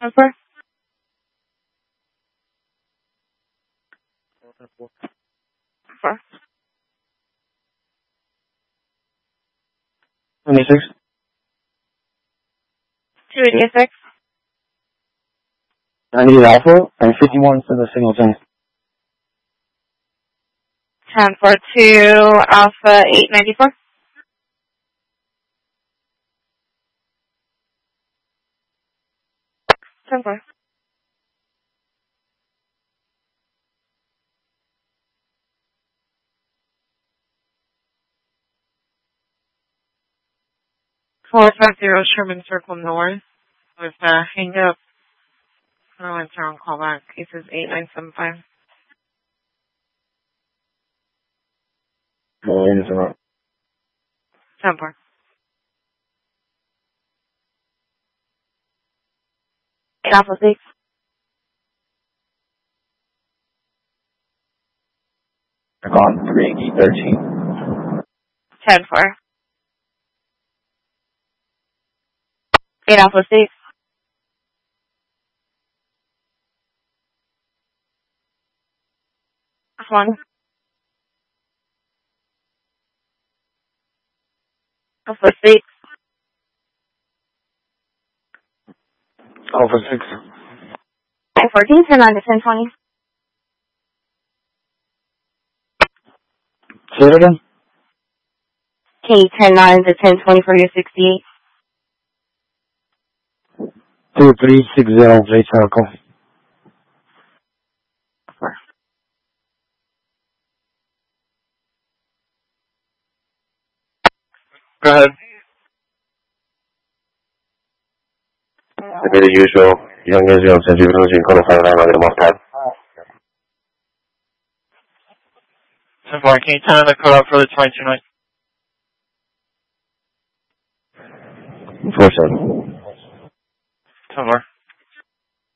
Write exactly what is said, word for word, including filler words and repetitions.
Transfer. Transfer. twenty-six. two eighty-six. I need Alpha and fifty-one for the signal ten. ten four two Alpha eight ninety-four. ten four. four five zero Sherman Circle North with uh, hang up. I'll answer on call back. Cases eight nine seven five. No, interrupt. ten four. eight Alpha six. I got three E thirteen. ten four. eight Alpha six. one. Alpha six. Alpha six. nine fourteen, ten nine to ten twenty. Say it again. K ten nine to ten twenty for your sixty-eight. two three six zero, J Circle. Go ahead. The usual young Israel says you're losing qualified around with the time. ten four, can you turn on the code out for the twenty-two night? four seven. ten four.